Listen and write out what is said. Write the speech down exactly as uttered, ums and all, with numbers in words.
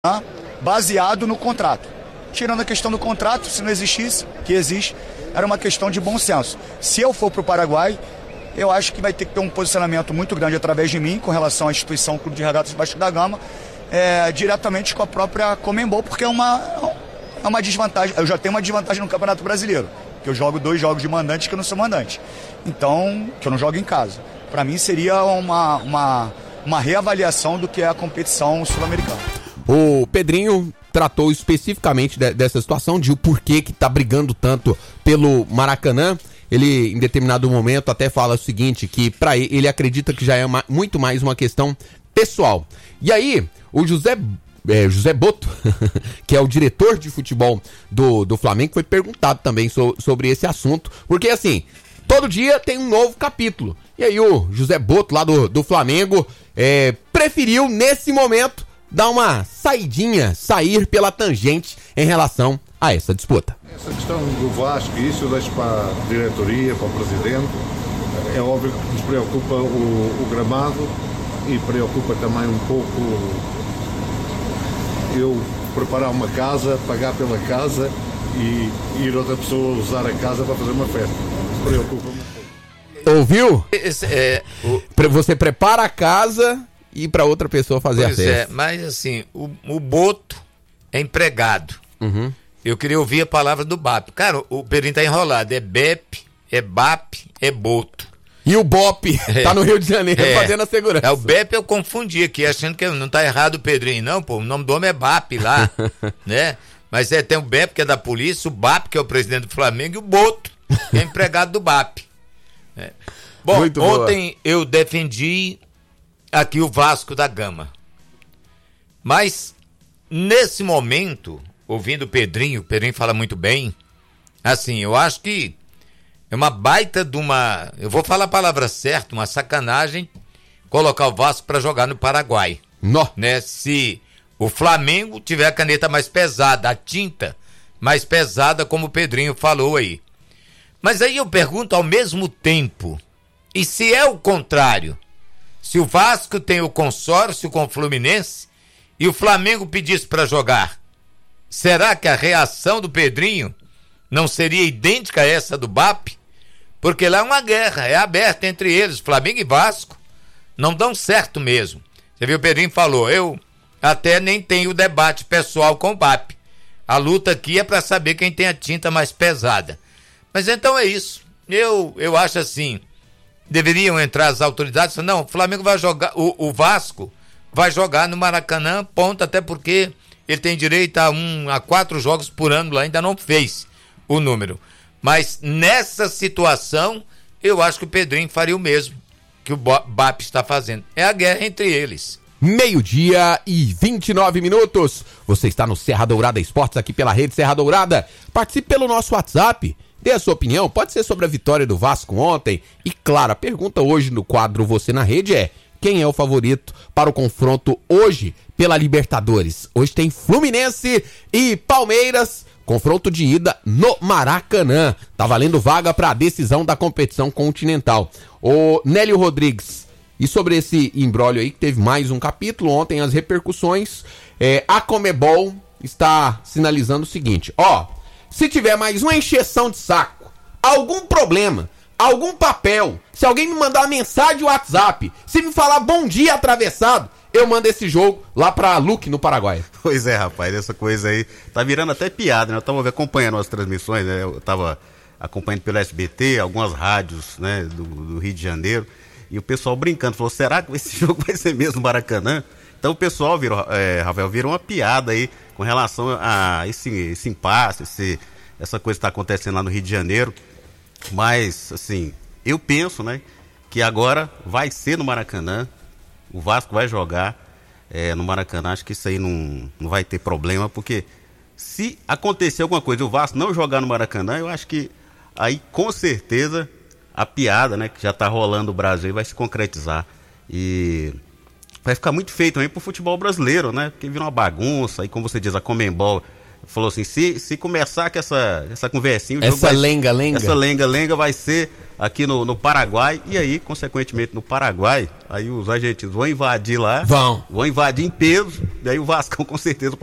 baseado no contrato. Tirando a questão do contrato, se não existisse, que existe, era uma questão de bom senso. Se eu for para o Paraguai, eu acho que vai ter que ter um posicionamento muito grande através de mim com relação à instituição Clube de Regatas Vasco da Gama, é, diretamente com a própria Conmebol, porque é uma, é uma desvantagem. Eu já tenho uma desvantagem no Campeonato Brasileiro, que eu jogo dois jogos de mandante que eu não sou mandante. Então, que eu não jogo em casa. Para mim seria uma, uma, uma reavaliação do que é a competição sul-americana. O Pedrinho tratou especificamente de, dessa situação, de o porquê que tá brigando tanto pelo Maracanã. Ele, em determinado momento, até fala o seguinte, que para ele, ele acredita que já é uma, muito mais uma questão pessoal. E aí, o José, é, José Boto, que é o diretor de futebol do, do Flamengo, foi perguntado também so, sobre esse assunto, porque assim, todo dia tem um novo capítulo. E aí o José Boto, lá do, do Flamengo, é, preferiu, nesse momento, dar uma saidinha, sair pela tangente em relação a essa disputa. Essa questão do Vasco, isso eu deixo para a diretoria, para o presidente. É óbvio que nos preocupa o, o gramado e preocupa também um pouco eu preparar uma casa, pagar pela casa e ir outra pessoa usar a casa para fazer uma festa. Preocupa-me um pouco. Ouviu? Esse, é, o... Você prepara a casa e para outra pessoa fazer pois a festa. É, mas assim, o, o Boto é empregado. Uhum. Eu queria ouvir a palavra do B A P. Cara, o Pedrinho tá enrolado. É B E P, é B A P, é Boto. E o B O P é. Tá no Rio de Janeiro é. fazendo a segurança. É, o B E P eu confundi aqui, achando que não tá errado o Pedrinho. Não, pô, o nome do homem é B A P lá, né? Mas é, tem o B E P que é da polícia, o B A P que é o presidente do Flamengo e o Boto, que é empregado do B A P. É. Bom, Muito ontem boa. eu defendi aqui o Vasco da Gama. Mas, nesse momento, ouvindo o Pedrinho, o Pedrinho fala muito bem, assim, eu acho que é uma baita de uma, eu vou falar a palavra certa, uma sacanagem colocar o Vasco para jogar no Paraguai. Nó. Né? Se o Flamengo tiver a caneta mais pesada, a tinta mais pesada, como o Pedrinho falou aí. Mas aí eu pergunto ao mesmo tempo, e se é o contrário? Se o Vasco tem o consórcio com o Fluminense e o Flamengo pedisse para jogar, será que a reação do Pedrinho não seria idêntica a essa do B A P? Porque lá é uma guerra, é aberta entre eles, Flamengo e Vasco. Não dão certo mesmo. Você viu, o Pedrinho falou, eu até nem tenho debate pessoal com o B A P. A luta aqui é para saber quem tem a tinta mais pesada. Mas então é isso. Eu, eu acho assim, deveriam entrar as autoridades, não, o Flamengo vai jogar, o, o Vasco vai jogar no Maracanã, ponto, até porque ele tem direito a, um, a quatro jogos por ano lá, ainda não fez o número. Mas nessa situação, eu acho que o Pedrinho faria o mesmo que o B A P está fazendo. É a guerra entre eles. Meio-dia e vinte e nove minutos. Você está no Serra Dourada Esportes, aqui pela Rede Serra Dourada. Participe pelo nosso WhatsApp. Dê a sua opinião, pode ser sobre a vitória do Vasco ontem. E claro, a pergunta hoje no quadro Você na Rede é: quem é o favorito para o confronto hoje pela Libertadores? Hoje tem Fluminense e Palmeiras, confronto de ida no Maracanã. Tá valendo vaga para a decisão da competição continental. O Nélio Rodrigues, e sobre esse imbróglio aí, que teve mais um capítulo ontem, as repercussões, é, a Conmebol está sinalizando o seguinte, ó, se tiver mais uma encheção de saco, algum problema, algum papel, se alguém me mandar uma mensagem no WhatsApp, se me falar bom dia atravessado, eu mando esse jogo lá pra Luque, no Paraguai. Pois é, rapaz, essa coisa aí tá virando até piada, né? Eu tava acompanhando as transmissões, né? Eu tava acompanhando pelo S B T, algumas rádios, né, do, do Rio de Janeiro, e o pessoal brincando, falou, será que esse jogo vai ser mesmo Maracanã? Então o pessoal virou, é, Rafael, virou uma piada aí com relação a esse, esse impasse, esse, essa coisa que está acontecendo lá no Rio de Janeiro. Mas, assim, eu penso, né, que agora vai ser no Maracanã, o Vasco vai jogar é, no Maracanã. Acho que isso aí não, não vai ter problema, porque se acontecer alguma coisa e o Vasco não jogar no Maracanã, eu acho que aí com certeza a piada, né, que já está rolando no Brasil vai se concretizar. E vai ficar muito feio também pro futebol brasileiro, né? Porque vira uma bagunça, aí como você diz, a Conmebol falou assim, se, se começar com essa, essa conversinha... o Essa jogo vai- lenga-lenga. Essa lenga-lenga vai ser aqui no, no Paraguai, e aí, consequentemente, no Paraguai, aí os argentinos vão invadir lá, Vão. vão invadir em peso, e aí o Vascão, com certeza,